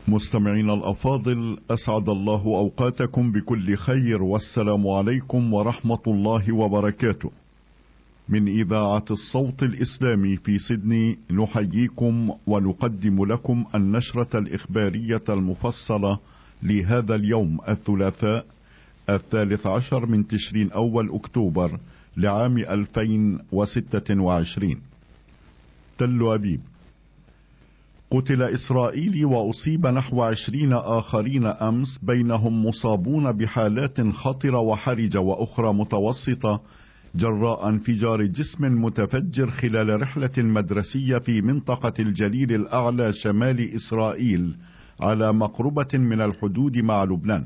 مستمعينا الأفاضل، أسعد الله أوقاتكم بكل خير، والسلام عليكم ورحمة الله وبركاته. من إذاعة الصوت الإسلامي في سيدني نحييكم ونقدم لكم النشرة الإخبارية المفصلة لهذا اليوم الثلاثاء 13 من تشرين أول أكتوبر لعام 2026. تل أبيب: قتل إسرائيلي وأصيب نحو 20 آخرين أمس، بينهم مصابون بحالات خطرة وحرجة وأخرى متوسطة جراء انفجار جسم متفجر خلال رحلة مدرسية في منطقة الجليل الأعلى شمال إسرائيل على مقربة من الحدود مع لبنان.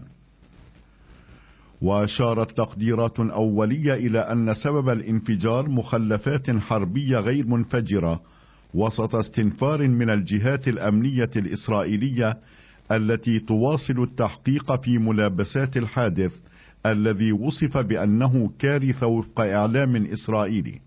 وأشارت تقديرات أولية إلى أن سبب الانفجار مخلفات حربية غير منفجرة وسط استنفار من الجهات الأمنية الإسرائيلية التي تواصل التحقيق في ملابسات الحادث الذي وصف بأنه كارثة وفق إعلام إسرائيلي.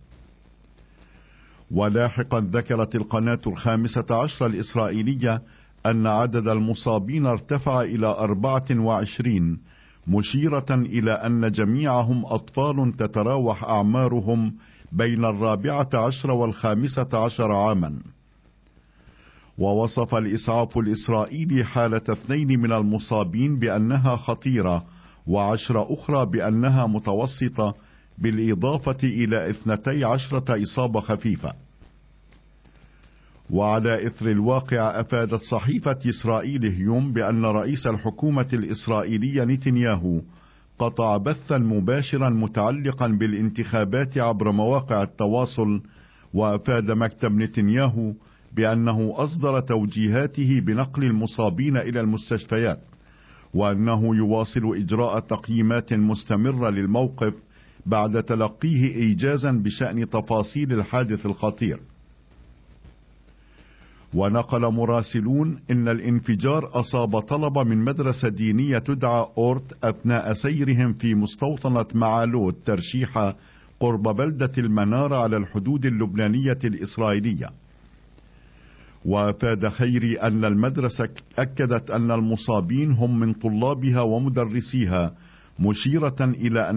ولاحقا ذكرت القناة 15 الإسرائيلية أن عدد المصابين ارتفع إلى 24، مشيرة إلى أن جميعهم أطفال تتراوح أعمارهم بين 14 و15 عاما. ووصف الإسعاف الإسرائيلي حالة 2 من المصابين بأنها خطيرة و10 أخرى بأنها متوسطة، بالإضافة إلى 12 إصابة خفيفة. وعلى إثر الواقع أفادت صحيفة إسرائيل هيوم بأن رئيس الحكومة الإسرائيلية نتنياهو قطع بثا مباشرا متعلقا بالانتخابات عبر مواقع التواصل. وأفاد مكتب نتنياهو بأنه أصدر توجيهاته بنقل المصابين إلى المستشفيات، وأنه يواصل إجراء تقييمات مستمرة للموقف بعد تلقيه إيجازا بشأن تفاصيل الحادث الخطير. ونقل مراسلون إن الانفجار أصاب طلبة من مدرسة دينية تدعى أورت أثناء سيرهم في مستوطنة معالوت ترشيحة قرب بلدة المنارة على الحدود اللبنانية الإسرائيلية. وأفاد خيري أن المدرسة أكدت أن المصابين هم من طلابها ومدرسيها، مشيرة إلى أن